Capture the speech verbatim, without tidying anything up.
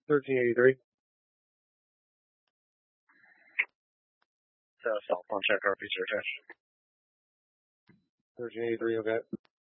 thirteen eighty-three. So, cell phone check, R P zero dash. thirteen eighty-three, okay.